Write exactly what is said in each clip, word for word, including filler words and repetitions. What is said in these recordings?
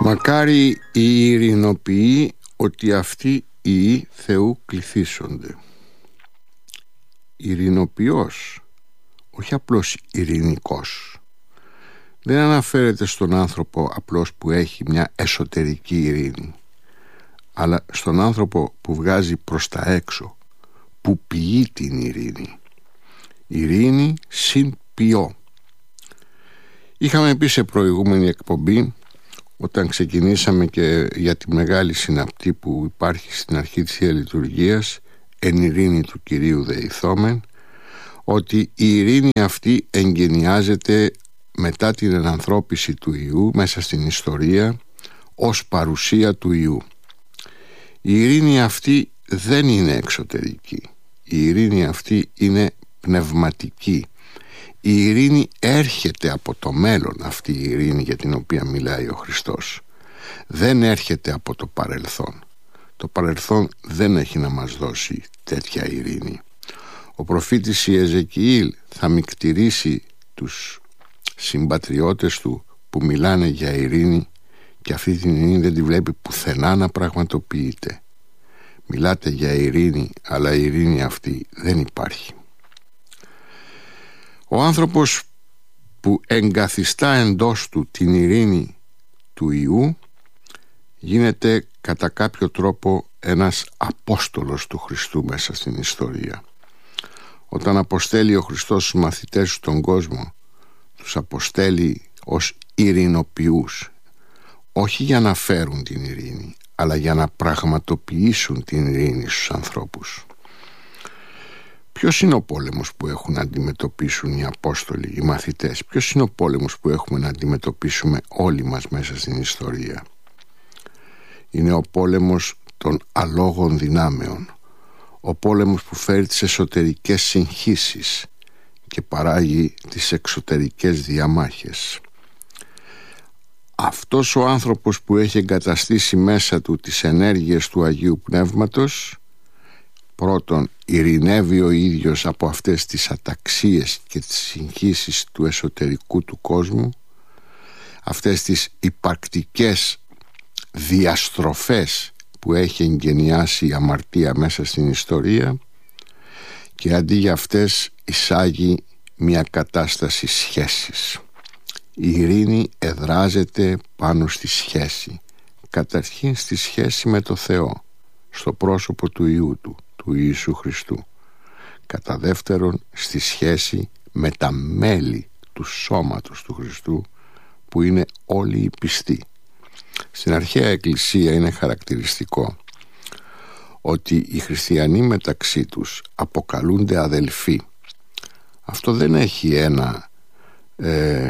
Μακάρι οι ειρηνοποιοί ότι αυτοί οι ιοί Θεού κληθήσονται. Ειρηνοποιός, όχι απλώς ειρηνικός. Δεν αναφέρεται στον άνθρωπο απλώς που έχει μια εσωτερική ειρήνη, αλλά στον άνθρωπο που βγάζει προς τα έξω, που ποιεί την ειρήνη. Ειρήνη συν ποιό. Είχαμε πει σε προηγούμενη εκπομπή, όταν ξεκινήσαμε και για τη μεγάλη συναπτή που υπάρχει στην αρχή της Θείας Λειτουργίας, εν ειρήνη του Κυρίου δεηθόμεν, ότι η ειρήνη αυτή εγκαινιάζεται μετά την ενανθρώπιση του Υιού μέσα στην ιστορία ως παρουσία του Υιού. Η ειρήνη αυτή δεν είναι εξωτερική. Η ειρήνη αυτή είναι πνευματική. Η ειρήνη έρχεται από το μέλλον, αυτή η ειρήνη για την οποία μιλάει ο Χριστός. Δεν έρχεται από το παρελθόν. Το παρελθόν δεν έχει να μας δώσει τέτοια ειρήνη. Ο προφήτης Ιεζεκιήλ θα μικτηρήσει τους συμπατριώτες του που μιλάνε για ειρήνη και αυτή την ειρήνη δεν τη βλέπει πουθενά να πραγματοποιείται. Μιλάτε για ειρήνη, αλλά η ειρήνη αυτή δεν υπάρχει. Ο άνθρωπος που εγκαθιστά εντός του την ειρήνη του Υιού γίνεται κατά κάποιο τρόπο ένας απόστολος του Χριστού μέσα στην ιστορία. Όταν αποστέλει ο Χριστός τους μαθητές στον κόσμο, τους αποστέλει ως ειρηνοποιούς, όχι για να φέρουν την ειρήνη, αλλά για να πραγματοποιήσουν την ειρήνη στους ανθρώπους. Ποιος είναι ο πόλεμος που έχουν να αντιμετωπίσουν οι Απόστολοι, οι μαθητές? Ποιος είναι ο πόλεμος που έχουμε να αντιμετωπίσουμε όλοι μας μέσα στην ιστορία? Είναι ο πόλεμος των αλόγων δυνάμεων. Ο πόλεμος που φέρει τις εσωτερικές συγχύσεις και παράγει τις εξωτερικές διαμάχες. Αυτός ο άνθρωπος που έχει εγκαταστήσει μέσα του τις ενέργειες του Αγίου Πνεύματος, πρώτον ειρηνεύει ο ίδιος από αυτές τις αταξίες και τις συγχύσεις του εσωτερικού του κόσμου, αυτές τις υπαρκτικές διαστροφές που έχει εγκαινιάσει η αμαρτία μέσα στην ιστορία, και αντί για αυτές εισάγει μια κατάσταση σχέσης. Η ειρήνη εδράζεται πάνω στη σχέση, καταρχήν στη σχέση με το Θεό, στο πρόσωπο του Υιού του, του Ιησού Χριστού. Κατά δεύτερον, στη σχέση με τα μέλη του σώματος του Χριστού, που είναι όλοι οι πιστοί. Στην αρχαία Εκκλησία είναι χαρακτηριστικό ότι οι χριστιανοί μεταξύ τους αποκαλούνται αδελφοί. Αυτό δεν έχει ένα ε,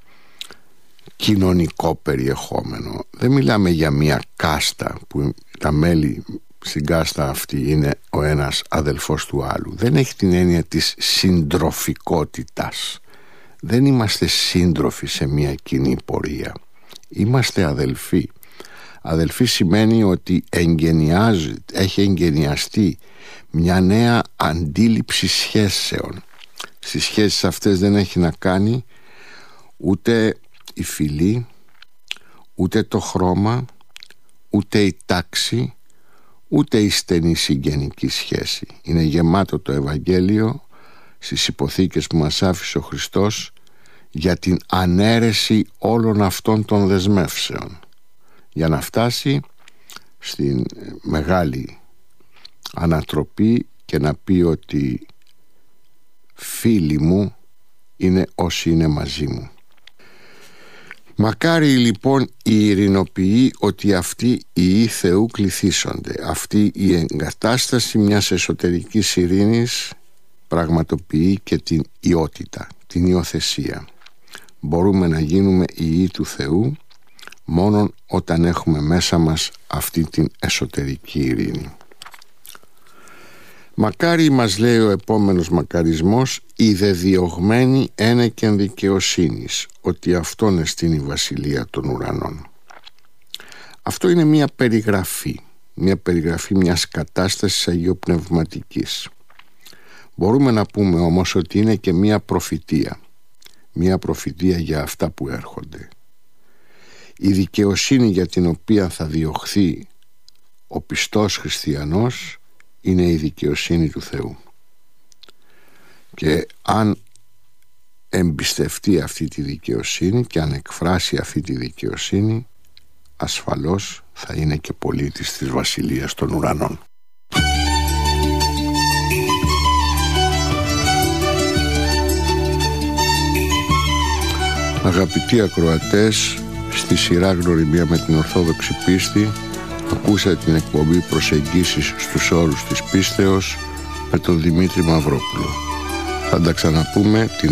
κοινωνικό περιεχόμενο. Δεν μιλάμε για μια κάστα που τα μέλη στην κάστα αυτή είναι ο ένας αδελφός του άλλου. Δεν έχει την έννοια της συντροφικότητας. Δεν είμαστε σύντροφοι σε μια κοινή πορεία. Είμαστε αδελφοί. Αδελφοί σημαίνει ότι εγκαινιάζει, έχει εγκαινιαστεί μια νέα αντίληψη σχέσεων. Στις σχέσεις αυτές δεν έχει να κάνει ούτε η φυλή, ούτε το χρώμα, ούτε η τάξη, ούτε η στενή συγγενική σχέση. Είναι γεμάτο το Ευαγγέλιο στις υποθήκες που μας άφησε ο Χριστός για την ανέρεση όλων αυτών των δεσμεύσεων, για να φτάσει στην μεγάλη ανατροπή και να πει ότι φίλοι μου είναι όσοι είναι μαζί μου. Μακάρι λοιπόν οι ειρηνοποιοί ότι αυτοί οι ιοί Θεού κληθήσονται. Αυτή η εγκατάσταση μιας εσωτερικής ειρήνης πραγματοποιεί και την ιότητα, την υιοθεσία. Μπορούμε να γίνουμε ιοί του Θεού μόνον όταν έχουμε μέσα μας αυτή την εσωτερική ειρήνη. Μακάρι, μας λέει ο επόμενος μακαρισμός, οι δε διωγμένοι ένεκεν δικαιοσύνης, ότι αυτόν εστίν η βασιλεία των ουρανών. Αυτό είναι μια περιγραφή, μια περιγραφή μιας κατάστασης αγιοπνευματικής. Μπορούμε να πούμε όμως ότι είναι και μια προφητεία, μια προφητεία για αυτά που έρχονται. Η δικαιοσύνη για την οποία θα διωχθεί ο πιστός χριστιανός είναι η δικαιοσύνη του Θεού. Και αν εμπιστευτεί αυτή τη δικαιοσύνη και αν εκφράσει αυτή τη δικαιοσύνη, ασφαλώς θα είναι και πολίτης της Βασιλείας των Ουρανών. Αγαπητοί ακροατές, στη σειρά Γνωριμία με την Ορθόδοξη Πίστη ακούσατε την εκπομπή Προσεγγίσεις στους όρους της πίστεως με τον Δημήτρη Μαυρόπουλο. Θα τα ξαναπούμε την